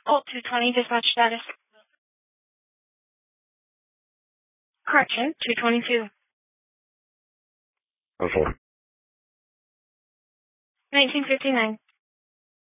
Colt 220, dispatch status. Correction, 222. Okay. 1959.